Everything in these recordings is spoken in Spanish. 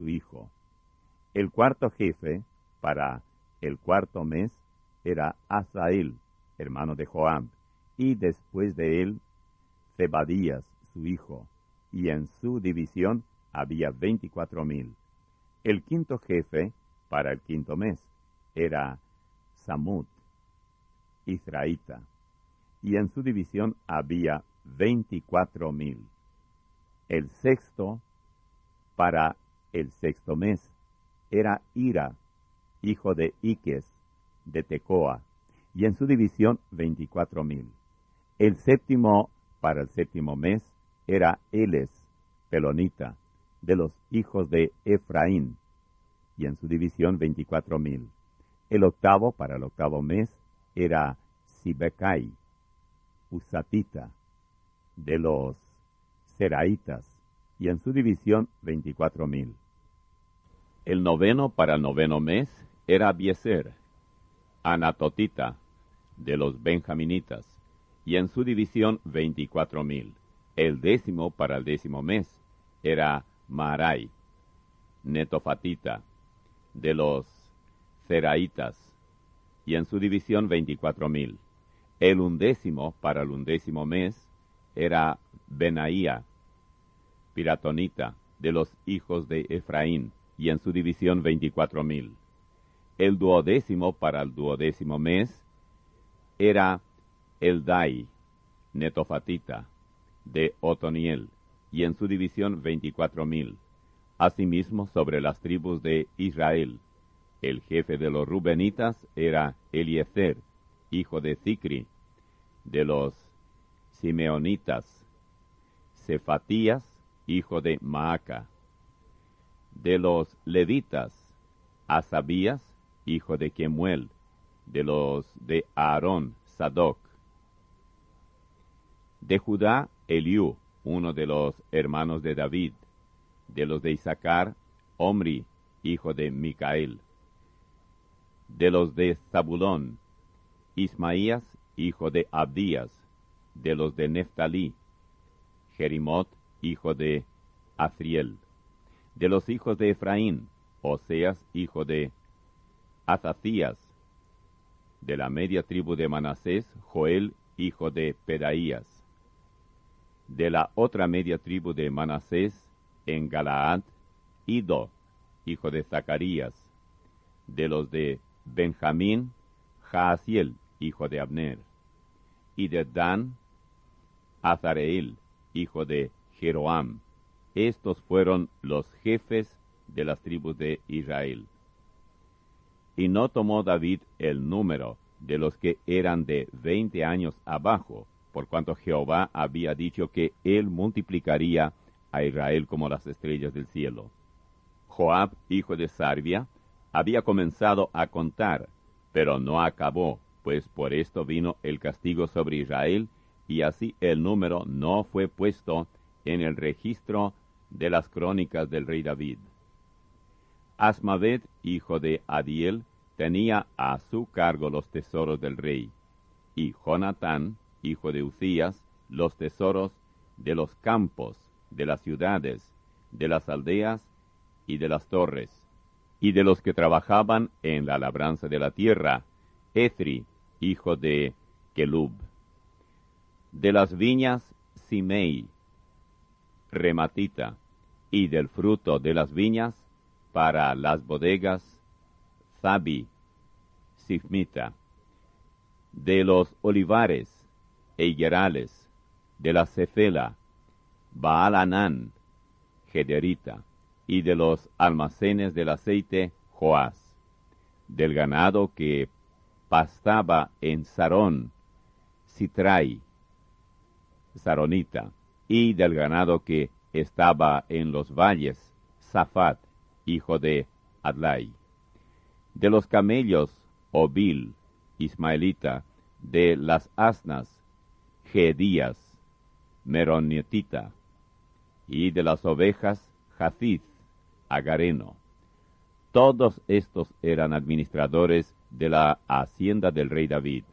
su hijo. El cuarto jefe, para el cuarto mes, era Asael, hermano de Joab, y después de él, Zebadías, su hijo, y en su división había 24,000. El quinto jefe, para el quinto mes, era Samud, israelita, y en su división había 24,000. El sexto, para el sexto mes, era Ira, hijo de Iques, de Tecoa, y en su división 24,000. El séptimo, para el séptimo mes, era Eles, pelonita, de los hijos de Efraín, y en su división 24,000. El octavo, para el octavo mes, era Sibecai, usatita, de los seraitas, y en su división 24,000. El noveno, para el noveno mes, era Abiezer, anatotita, de los benjaminitas, y en su división 24,000. El décimo, para el décimo mes, era Maarai, netofatita, de los seraitas, y en su división 24,000. El undécimo, para el undécimo mes, era Benaía, piratonita, de los hijos de Efraín, y en su división 24,000. El duodécimo, para el duodécimo mes, era Eldai, netofatita, de Otoniel, y en su división 24,000. Asimismo, sobre las tribus de Israel, el jefe de los rubenitas era Eliezer, hijo de Zicri, de los simeonitas, Cefatías, hijo de Maaca, de los levitas, Asabías, hijo de Kemuel, de los de Aarón, Sadoc, de Judá, Eliú, uno de los hermanos de David, de los de Isaacar, Omri, hijo de Micael, de los de Zabulón, Ismaías, hijo de Abdías, de los de Neftalí, Jerimot, hijo de Azriel, de los hijos de Efraín, Oseas, hijo de Azatías, de la media tribu de Manasés, Joel, hijo de Pedaías, de la otra media tribu de Manasés, en Galaad, Ido, hijo de Zacarías, de los de Benjamín, Jaasiel, hijo de Abner, y de Dan, Azareel, hijo de Jeroam. Estos fueron los jefes de las tribus de Israel. Y no tomó David el número de los que eran de 20 años abajo, por cuanto Jehová había dicho que él multiplicaría a Israel como las estrellas del cielo. Joab, hijo de Sarvia, había comenzado a contar, pero no acabó, pues por esto vino el castigo sobre Israel, y así el número no fue puesto en el registro de las crónicas del rey David. Asmavet, hijo de Adiel, tenía a su cargo los tesoros del rey, y Jonatán, hijo de Uzías, los tesoros de los campos, de las ciudades, de las aldeas y de las torres, y de los que trabajaban en la labranza de la tierra, Ethri, hijo de Kelub. De las viñas, Simei, rematita, y del fruto de las viñas, para las bodegas, Zabi, Sifmita. De los olivares, Eigerales, de la cefela, Baal-Anán, Gederita, y de los almacenes del aceite, Joás. Del ganado que pastaba en Sarón, Sitrai, Saronita, y del ganado que estaba en los valles, Safat, hijo de Adlai. De los camellos, Obil, ismaelita, de las asnas, Gedías, meronietita, y de las ovejas, Jacith, agareno. Todos estos eran administradores de la hacienda del rey David.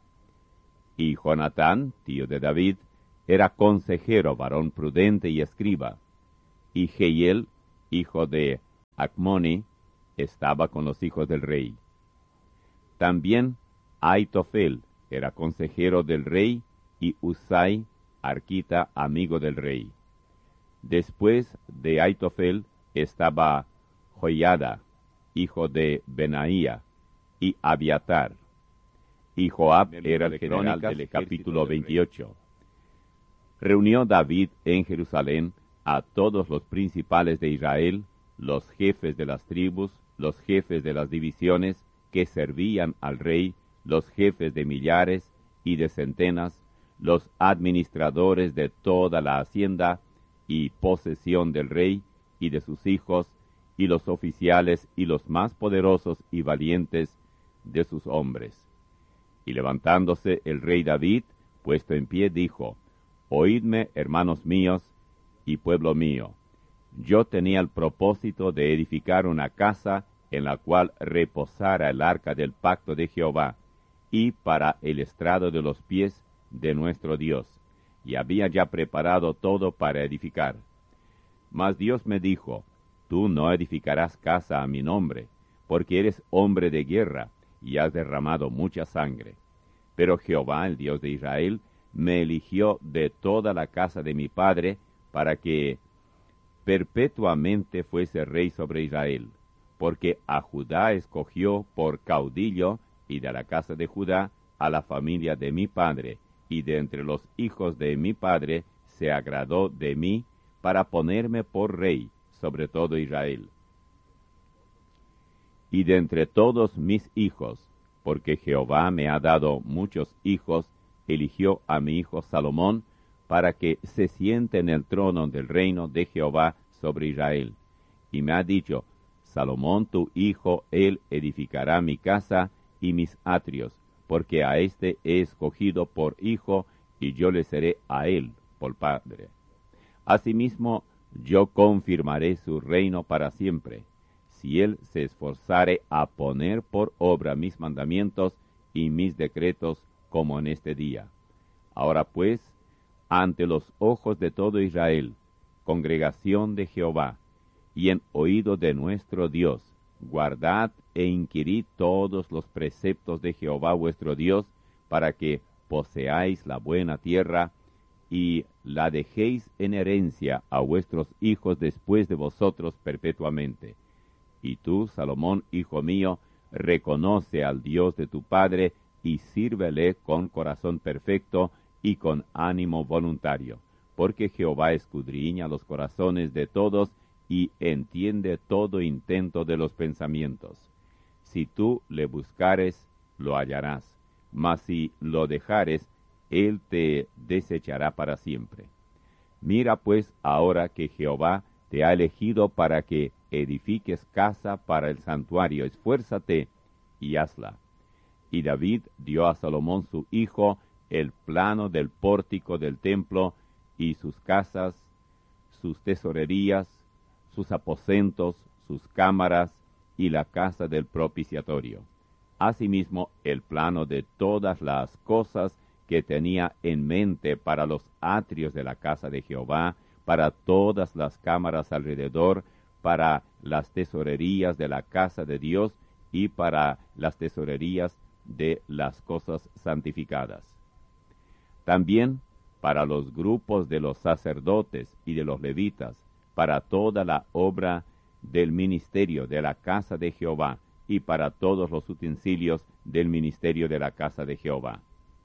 Y Jonatán, tío de David, era consejero, varón prudente y escriba, y Jehiel, hijo de Acmoni estaba con los hijos del rey. También Aitofel era consejero del rey, y Usai, arquita, amigo del rey. Después de Aitofel estaba Joiada, hijo de Benaía, y Abiatar. Y Joab era el general del capítulo 28. Reunió David en Jerusalén a todos los principales de Israel, los jefes de las tribus, los jefes de las divisiones que servían al rey, los jefes de millares y de centenas, los administradores de toda la hacienda y posesión del rey y de sus hijos, y los oficiales y los más poderosos y valientes de sus hombres. Y levantándose el rey David, puesto en pie, dijo: Oídme, hermanos míos y pueblo mío. Yo tenía el propósito de edificar una casa en la cual reposara el arca del pacto de Jehová, y para el estrado de los pies de nuestro Dios, y había ya preparado todo para edificar. Mas Dios me dijo: Tú no edificarás casa a mi nombre, porque eres hombre de guerra, y has derramado mucha sangre. Pero Jehová, el Dios de Israel, me eligió de toda la casa de mi padre, para que perpetuamente fuese rey sobre Israel, porque a Judá escogió por caudillo, y de la casa de Judá a la familia de mi padre, y de entre los hijos de mi padre se agradó de mí, para ponerme por rey sobre todo Israel. Y de entre todos mis hijos, porque Jehová me ha dado muchos hijos, eligió a mi hijo Salomón, para que se siente en el trono del reino de Jehová sobre Israel. Y me ha dicho: Salomón tu hijo, él edificará mi casa y mis atrios, porque a éste he escogido por hijo, y yo le seré a él por padre. Asimismo, yo confirmaré su reino para siempre, si él se esforzare a poner por obra mis mandamientos y mis decretos, como en este día. Ahora pues, ante los ojos de todo Israel, congregación de Jehová, y en oído de nuestro Dios, guardad e inquirid todos los preceptos de Jehová vuestro Dios, para que poseáis la buena tierra, y la dejéis en herencia a vuestros hijos después de vosotros perpetuamente. Y tú, Salomón, hijo mío, reconoce al Dios de tu padre, y sírvele con corazón perfecto y con ánimo voluntario, porque Jehová escudriña los corazones de todos, y entiende todo intento de los pensamientos. Si tú le buscares, lo hallarás, mas si lo dejares, él te desechará para siempre. Mira pues ahora que Jehová te ha elegido para que edifiques casa para el santuario, esfuérzate y hazla. Y David dio a Salomón su hijo el plano del pórtico del templo, y sus casas, sus tesorerías, sus aposentos, sus cámaras, y la casa del propiciatorio. Asimismo, el plano de todas las cosas que tenía en mente para los atrios de la casa de Jehová, para todas las cámaras alrededor, para las tesorerías de la casa de Dios, y para las tesorerías de las cosas santificadas. También para los grupos de los sacerdotes y de los levitas, para toda la obra del ministerio de la casa de Jehová, y para todos los utensilios del ministerio de la casa de Jehová.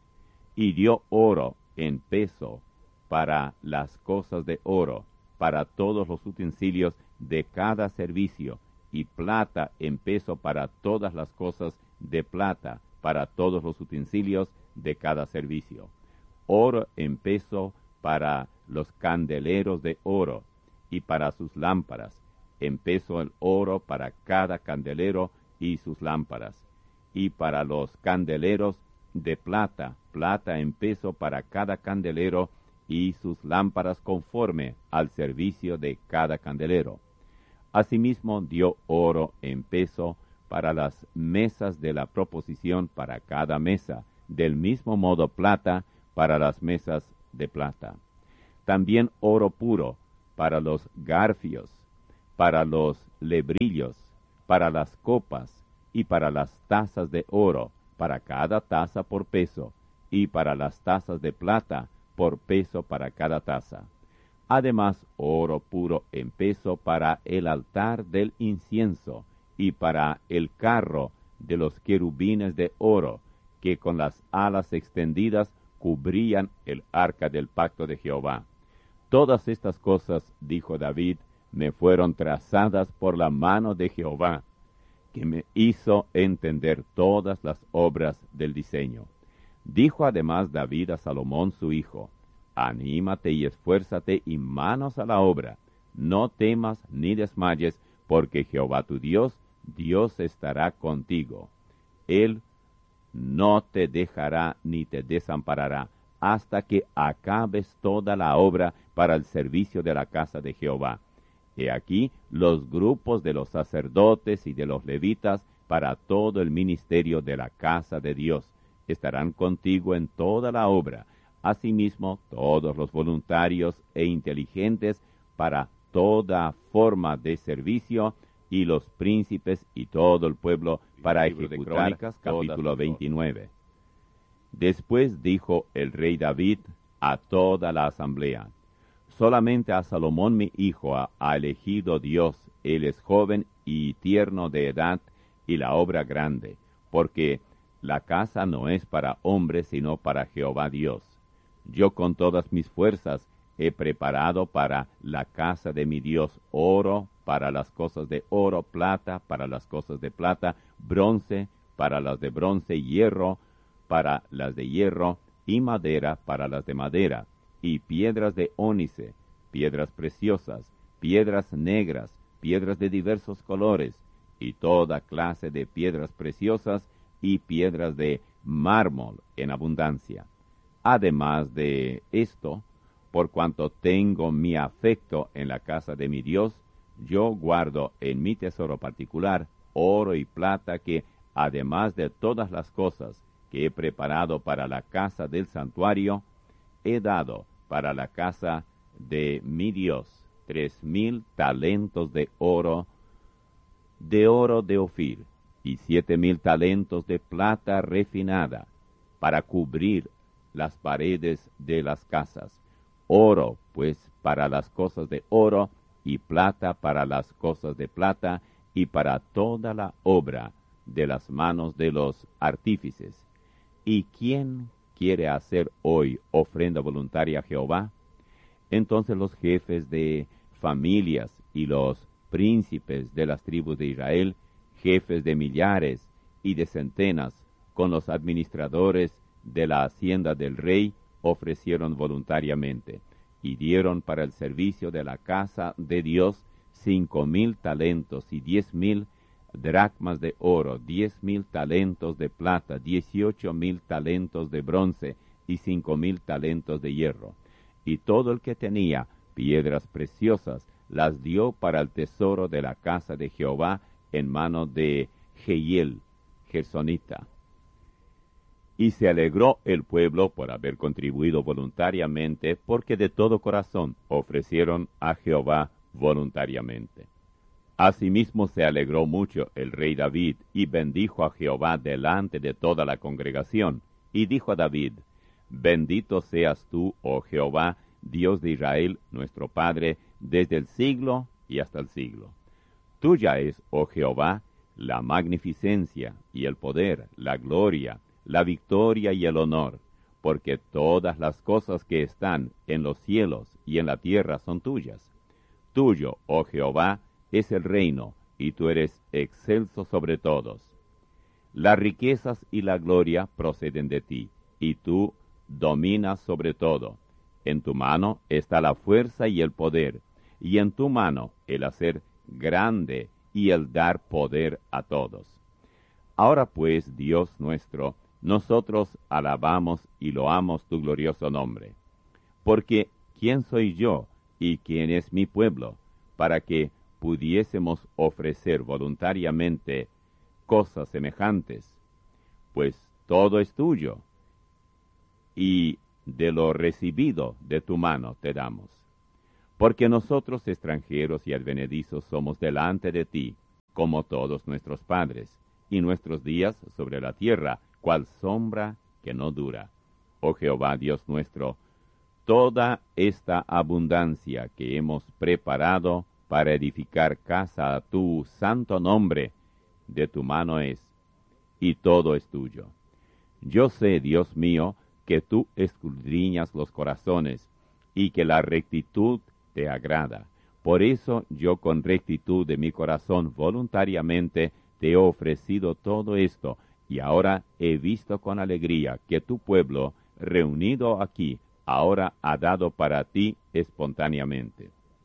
Y dio oro en peso para las cosas de oro, para todos los utensilios de cada servicio, y plata en peso para todas las cosas de plata, para todos los utensilios de cada servicio. Oro en peso para los candeleros de oro, y para sus lámparas, en peso el oro para cada candelero y sus lámparas, y para los candeleros de plata, plata en peso para cada candelero y sus lámparas conforme al servicio de cada candelero. Asimismo dio oro en peso para las mesas de la proposición para cada mesa, del mismo modo plata para las mesas de plata. También oro puro para los garfios, para los lebrillos, para las copas, y para las tazas de oro, para cada taza por peso, y para las tazas de plata por peso para cada taza. Además, oro puro en peso para el altar del incienso, y para el carro de los querubines de oro, que con las alas extendidas cubrían el arca del pacto de Jehová. Todas estas cosas, dijo David, me fueron trazadas por la mano de Jehová, que me hizo entender todas las obras del diseño. Dijo además David a Salomón su hijo, anímate y esfuérzate y manos a la obra, no temas ni desmayes, porque Jehová tu Dios estará contigo. Él no te dejará ni te desamparará, hasta que acabes toda la obra para el servicio de la casa de Jehová. He aquí los grupos de los sacerdotes y de los levitas para todo el ministerio de la casa de Dios. Estarán contigo en toda la obra. Asimismo, todos los voluntarios e inteligentes para toda forma de servicio, y los príncipes y todo el pueblo para ejecutar. Capítulo 29. Después dijo el rey David a toda la asamblea, solamente a Salomón mi hijo ha elegido Dios, él es joven y tierno de edad, y la obra grande, porque la casa no es para hombres, sino para Jehová Dios. Yo con todas mis fuerzas he preparado para la casa de mi Dios oro, para las cosas de oro, plata, para las cosas de plata, bronce, para las de bronce, hierro, para las de hierro, y madera para las de madera, y piedras de ónice, piedras preciosas, piedras negras, piedras de diversos colores, y toda clase de piedras preciosas, y piedras de mármol en abundancia. Además de esto, por cuanto tengo mi afecto en la casa de mi Dios, yo guardo en mi tesoro particular oro y plata que, además de todas las cosas que he preparado para la casa del santuario, he dado para la casa de mi Dios 3,000 talentos de oro de Ofir, y 7,000 talentos de plata refinada, para cubrir las paredes de las casas. Oro, pues, para las cosas de oro, y plata para las cosas de plata, y para toda la obra de las manos de los artífices. ¿Y quién quiere hacer hoy ofrenda voluntaria a Jehová? Entonces los jefes de familias y los príncipes de las tribus de Israel, jefes de millares y de centenas, con los administradores de la hacienda del rey, ofrecieron voluntariamente, y dieron para el servicio de la casa de Dios 5,000 talentos y 10,000 dracmas de oro, 10,000 talentos de plata, 18,000 talentos de bronce y 5,000 talentos de hierro. Y todo el que tenía piedras preciosas las dio para el tesoro de la casa de Jehová en mano de Jehiel, Gersonita. Y se alegró el pueblo por haber contribuido voluntariamente, porque de todo corazón ofrecieron a Jehová voluntariamente. Asimismo se alegró mucho el rey David, y bendijo a Jehová delante de toda la congregación, y dijo a David, bendito seas tú, oh Jehová, Dios de Israel, nuestro Padre, desde el siglo y hasta el siglo. Tuya es, oh Jehová, la magnificencia y el poder, la gloria, la victoria y el honor, porque todas las cosas que están en los cielos y en la tierra son tuyas. Tuyo, oh Jehová, es el reino, y tú eres excelso sobre todos. Las riquezas y la gloria proceden de ti, y tú dominas sobre todo. En tu mano está la fuerza y el poder, y en tu mano el hacer grande y el dar poder a todos. Ahora pues, Dios nuestro, nosotros alabamos y loamos tu glorioso nombre. Porque, ¿quién soy yo y quién es mi pueblo, para que pudiésemos ofrecer voluntariamente cosas semejantes? Pues todo es tuyo, y de lo recibido de tu mano te damos. Porque nosotros extranjeros y advenedizos somos delante de ti, como todos nuestros padres, y nuestros días sobre la tierra, cual sombra que no dura. Oh Jehová Dios nuestro, toda esta abundancia que hemos preparado para edificar casa a tu santo nombre, de tu mano es, y todo es tuyo. Yo sé, Dios mío, que tú escudriñas los corazones, y que la rectitud te agrada. Por eso yo con rectitud de mi corazón voluntariamente te he ofrecido todo esto, y ahora he visto con alegría que tu pueblo, reunido aquí, ahora ha dado para ti espontáneamente.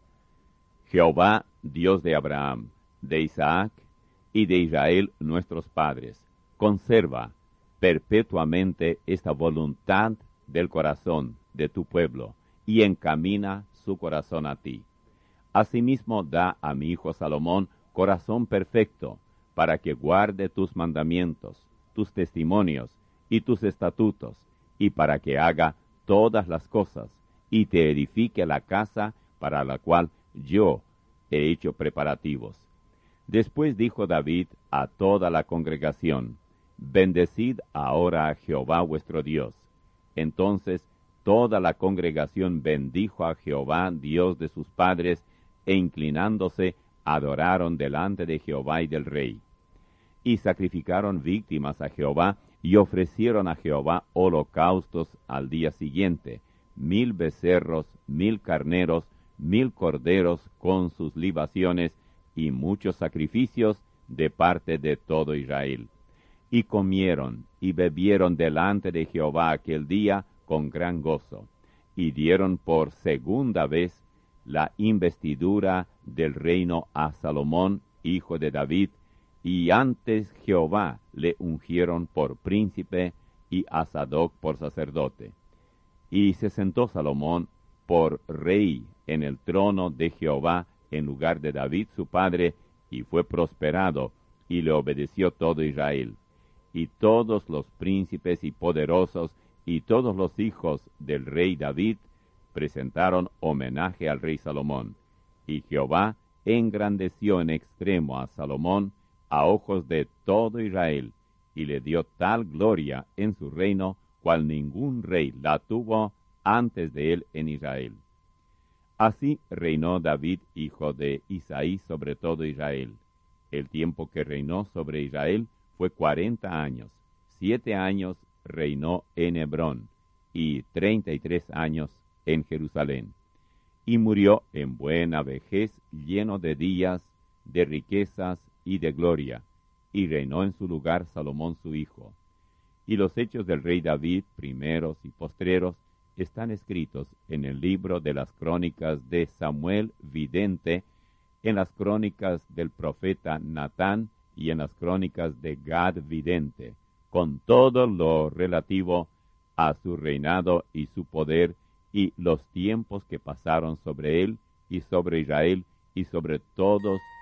Jehová, Dios de Abraham, de Isaac y de Israel nuestros padres, conserva perpetuamente esta voluntad del corazón de tu pueblo, y encamina su corazón a ti. Asimismo da a mi hijo Salomón corazón perfecto, para que guarde tus mandamientos, tus testimonios y tus estatutos, y para que haga todas las cosas, y te edifique la casa para la cual yo he hecho preparativos. Después dijo David a toda la congregación, Bendecid ahora a Jehová vuestro Dios. Entonces toda la congregación bendijo a Jehová, Dios de sus padres, e inclinándose, adoraron delante de Jehová y del rey. Y sacrificaron víctimas a Jehová, y ofrecieron a Jehová holocaustos al día siguiente, 1000 becerros, 1000 carneros, 1000 corderos con sus libaciones, y muchos sacrificios de parte de todo Israel. Y comieron y bebieron delante de Jehová aquel día con gran gozo, y dieron por segunda vez la investidura del reino a Salomón, hijo de David, y antes Jehová le ungieron por príncipe y a Sadoc por sacerdote. Y se sentó Salomón por rey en el trono de Jehová en lugar de David su padre, y fue prosperado, y le obedeció todo Israel. Y todos los príncipes y poderosos, y todos los hijos del rey David, presentaron homenaje al rey Salomón. Y Jehová engrandeció en extremo a Salomón a ojos de todo Israel, y le dio tal gloria en su reino, cual ningún rey la tuvo antes de él en Israel. Así reinó David, hijo de Isaí, sobre todo Israel. El tiempo que reinó sobre Israel fue 40 años. 7 años reinó en Hebrón, y 33 años en Jerusalén. Y murió en buena vejez, lleno de días, de riquezas y de gloria, y reinó en su lugar Salomón su hijo. Y los hechos del rey David, primeros y postreros, están escritos en el libro de las crónicas de Samuel vidente, en las crónicas del profeta Natán y en las crónicas de Gad vidente, con todo lo relativo a su reinado y su poder, y los tiempos que pasaron sobre él y sobre Israel y sobre todos